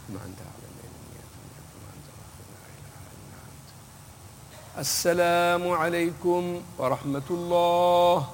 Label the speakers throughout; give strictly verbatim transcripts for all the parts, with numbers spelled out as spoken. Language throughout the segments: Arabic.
Speaker 1: ما أنت أعلم بنيتهم ما أنت لا إله إلا أنت. السلام عليكم ورحمة الله.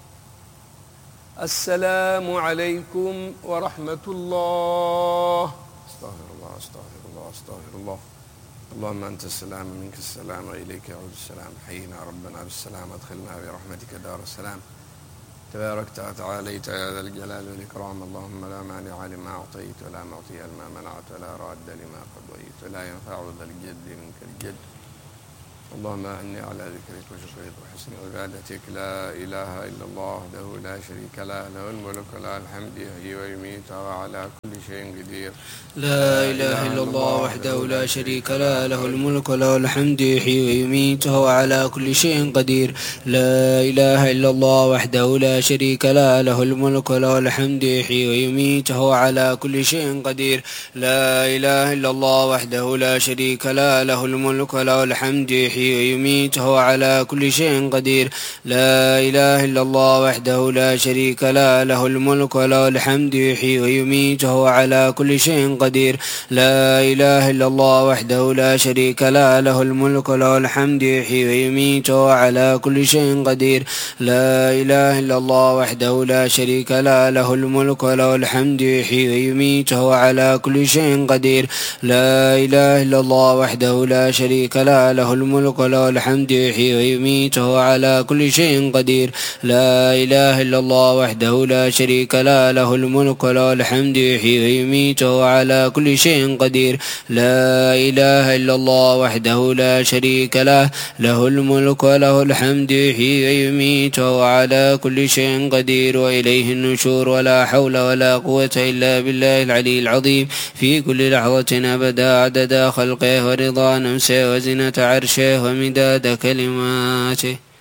Speaker 1: السلام عليكم ورحمة الله. استغفر الله استغفر الله استغفر الله. اللهم أنت السلام منك السلام وإليك يعود السلام. حينا ربنا بالسلام أدخلنا برحمتك دار السلام. تباركت وتعاليت يا ذا الجلال والإكرام. اللهم لا مانع لما أعطيت ولا معطي لما منعت ولا راد لما قضيت ولا ينفع ذا الجد منك الجد. اللهم أعني على ذكرك وشكرك وحسن عبادتك. لا إله إلا الله وحده لا شريك له له الملك وله الحمد يحيي ويميت وعلى كل شيء قدير.
Speaker 2: لا إله إلا الله وحده لا شريك له له الملك وله الحمد يحيي ويميت وهو على كل شيء قدير. لا إله إلا الله وحده لا شريك له له الملك وله الحمد يحيي ويميت وهو على كل شيء قدير. لا إله إلا الله وحده لا شريك له له الملك وله الحمد يحيي ويميت وهو على كل شيء قدير. لا إله إلا الله وحده لا شريك له له الملك وله الحمد يحيي ويميت وهو على كل شيء قدير. لا إله إلا الله وحده لا شريك له له الملك وله الحمد يحيي ويميت وهو على كل شيء قدير. لا إله إلا الله وحده لا شريك له له الملك وله الحمد يحيي ويميت وهو على كل شيء قدير. لا إله إلا الله وحده لا شريك له له الملك وله الحمد يحيي ويميت وهو على كل شيء قدير. لا إله إلا الله وحده لا شريك له له الملك وله الحمد يحيي ويميت وهو على كل شيء قدير. لا إله إلا الله وحده لا شريك له له الملك وله الحمد يحيي ويميت وهو على كل شيء قدير. وإليه النشور ولا حول ولا قوة إلا بالله العلي العظيم في كل لحظة أبدا عدد خلقه ورضا نفسه وزنة عرشه ومداد كلماته.